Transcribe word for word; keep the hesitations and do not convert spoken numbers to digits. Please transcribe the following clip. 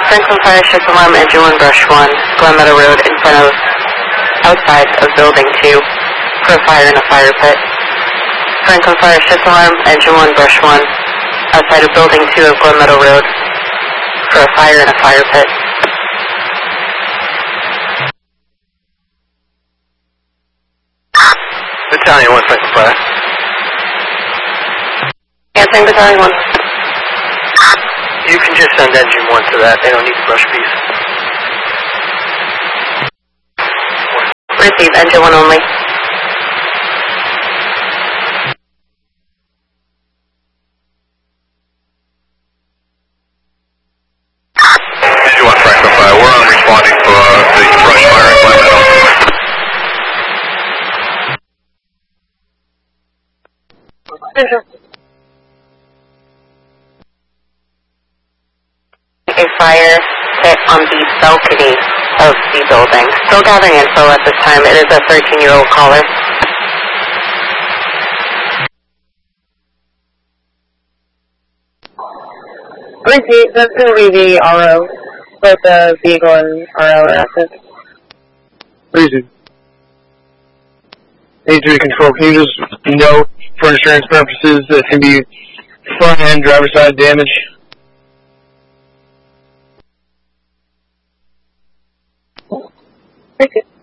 Franklin Fire Shift Alarm, Engine one, Brush one, Glen Meadow Road in front of, outside of Building two for a fire in a fire pit. Franklin Fire Shift Alarm, Engine one, Brush one, outside of Building two of Glen Meadow Road for a fire in a fire pit. Battalion one, Franklin Fire. Answering Battalion one. You can just send Engine one to that. They don't need the brush piece. Receive, Engine one only. Engine one, Franklin Fire. We're on responding for uh, the brush fire in Glen Meadow. A fire pit on the balcony of the building. Still gathering info at this time. It is a thirteen-year-old caller. Repeat, that's going to be the R O. Both the vehicle and R O are active. Reason. A three control, can you just note for insurance purposes that can be front end driver's side damage? Repeat.